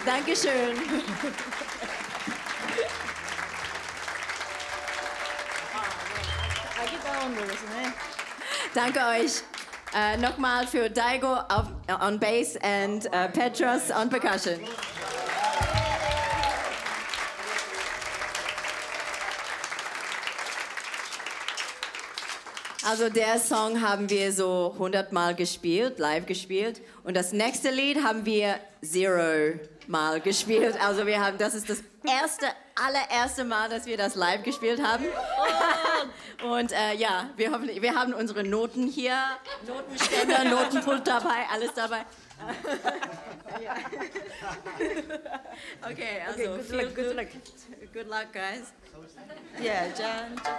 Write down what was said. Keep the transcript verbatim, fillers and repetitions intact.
Dankeschön. Danke euch. Uh, nochmal für Daigo auf, on bass und uh, Petros on percussion. Also der Song haben wir so hundertmal gespielt, live gespielt. Und das nächste Lied haben wir zero Mal gespielt. Also wir haben, das ist das erste, allererste Mal, dass wir das live gespielt haben. Oh. Und äh, ja, wir, hoffen, wir haben unsere Noten hier, Notenständer, Notenpult dabei, alles dabei. Okay, also Okay, good viel luck, good Glück. luck. Good luck, guys. Yeah, John.